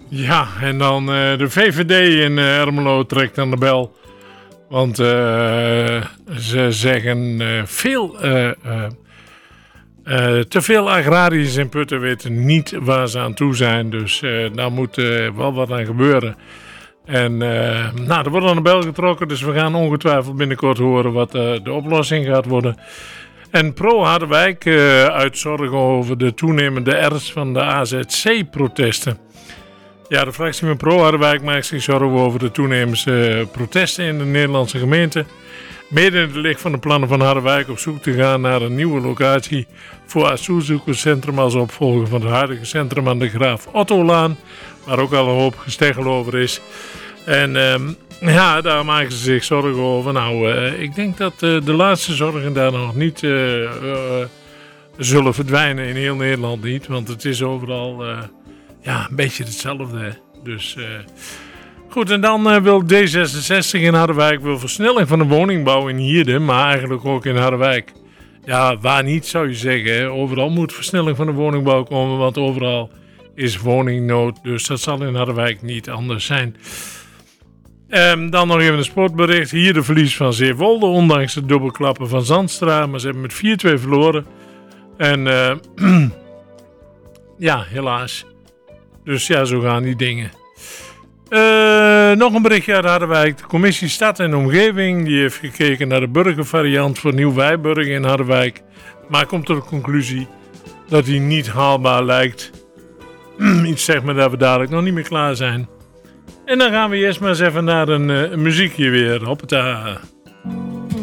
Ja, en dan de VVD in Ermelo trekt aan de bel. Want ze zeggen te veel agrariërs in Putten weten niet waar ze aan toe zijn. Dus daar moet wel wat aan gebeuren. En er wordt aan de bel getrokken. Dus we gaan ongetwijfeld binnenkort horen wat de oplossing gaat worden. En Pro Harderwijk uit zorgen over de toenemende ernst van de AZC-protesten. Ja, de fractie van Pro Harderwijk maakt zich zorgen over de toenemende protesten in de Nederlandse gemeente. Mede in het licht van de plannen van Harderwijk op zoek te gaan naar een nieuwe locatie voor asielzoekerscentrum als opvolger van het huidige centrum aan de Graaf Ottolaan, waar ook al een hoop gesteggel over is. En daar maken ze zich zorgen over. Nou, ik denk dat de laatste zorgen daar nog niet zullen verdwijnen, in heel Nederland niet, want het is overal een beetje hetzelfde. Dus goed, en dan wil D66 in Harderwijk versnelling van de woningbouw in Hierden, maar eigenlijk ook in Harderwijk. Ja, waar niet zou je zeggen. Hè? Overal moet versnelling van de woningbouw komen, want overal is woningnood. Dus dat zal in Harderwijk niet anders zijn. Dan nog even een sportbericht. Hier de verlies van Zeewolde, ondanks de dubbelklappen van Zandstra. Maar ze hebben met 4-2 verloren. En helaas. Dus ja, zo gaan die dingen. Nog een berichtje uit Harderwijk. De commissie Stad en Omgeving die heeft gekeken naar de burgervariant voor Nieuw-Wijburg in Harderwijk. Maar komt tot de conclusie dat die niet haalbaar lijkt. Iets zegt me dat we dadelijk nog niet meer klaar zijn. En dan gaan we eerst maar eens even naar een muziekje weer. Hoppata.